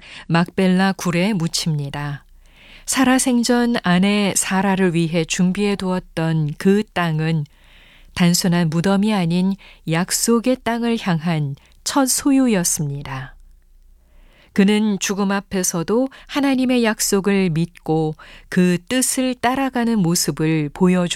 막벨라 굴에 묻힙니다. 살아생전 아내 사라를 위해 준비해 두었던 그 땅은 단순한 무덤이 아닌 약속의 땅을 향한 첫 소유였습니다. 그는 죽음 앞에서도 하나님의 약속을 믿고 그 뜻을 따라가는 모습을 보여줬습니다.